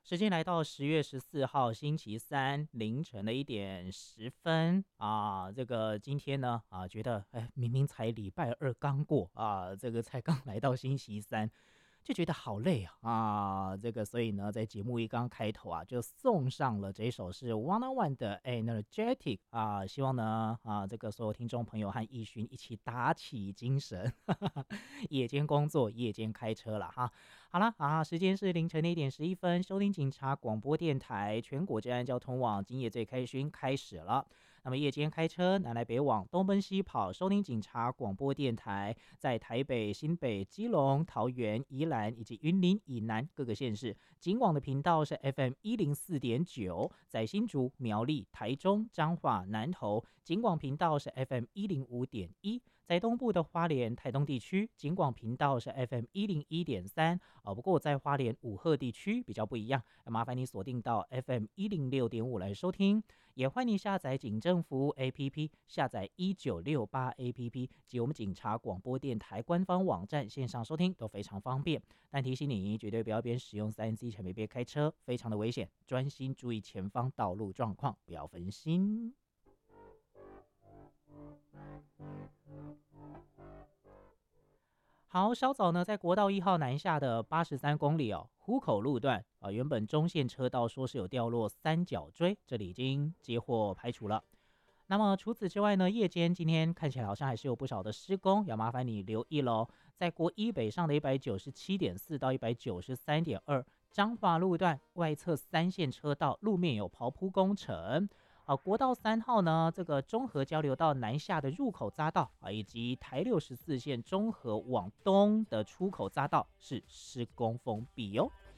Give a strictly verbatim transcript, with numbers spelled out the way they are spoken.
时间来到十月十四号星期三凌晨的一点十分啊，这个今天呢啊，觉得哎，明明才礼拜二刚过啊，这个才刚来到星期三，就觉得好累啊啊，这个所以呢，在节目一刚开头啊，就送上了这首是 One on One 的 Energetic 啊，希望呢啊，这个所有听众朋友和奕勋一起打起精神，夜间工作，夜间开车了哈。好了啊，时间是凌晨的一点十一分，收听警察广播电台全国治安交通网今夜最开勋开始了。那么夜间开车南来北往东奔西跑，收听警察广播电台，在台北、新北、基隆、桃园、宜兰以及云林以南各个县市，警广的频道是 F M 一零四点九，在新竹、苗栗、台中、彰化、南投，警广频道是 F M 一零五点一，在东部的花莲、台东地区，警广频道是 F M 一零一点三。哦，不过在花莲五鹤地区比较不一样，麻烦你锁定到 F M 一零六点五来收听，也欢迎你下载警政服务 A P P， 下载一九六八 A P P 及我们警察广播电台官方网站线上收听都非常方便。但提醒你，绝对不要边使用 三 C 产品边开车，非常的危险，专心注意前方道路状况，不要分心。好，稍早呢，在国道一号南下的八十三公里哦，湖口路段啊，原本中线车道说是有掉落三角锥，这里已经接获排除了。那么除此之外呢，夜间今天看起来好像还是有不少的施工，要麻烦你留意喽。在国一北上的一百九十七点四到一百九十三点二，彰化路段外侧三线车道路面有刨铺工程。好，国道三号呢，这个中和交流道南下的入口匝道啊，以及台六十四线中和往东的出口匝道是施工封闭哦。